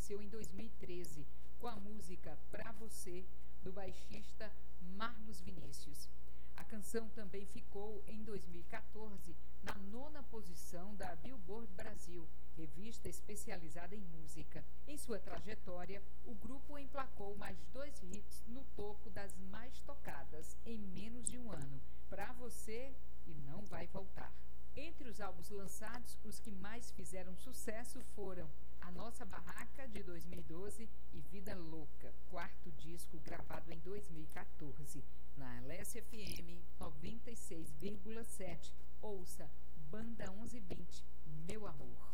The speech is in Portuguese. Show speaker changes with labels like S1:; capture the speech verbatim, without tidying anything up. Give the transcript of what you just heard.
S1: aconteceu em dois mil e treze, com a música Pra Você, do baixista Marlos Vinícius. A canção também ficou, em dois mil e quatorze, na nona posição da Billboard Brasil, revista especializada em música. Em sua trajetória, o grupo emplacou mais dois hits no topo das mais tocadas em menos de um ano, Pra Você e Não Vai Voltar. Entre os álbuns lançados, os que mais fizeram sucesso foram A Nossa Barraca, de dois mil e doze, e Vida Louca, quarto disco gravado em dois mil e quatorze. Na L S F M noventa e seis vírgula sete, ouça Banda onze vinte, Meu Amor.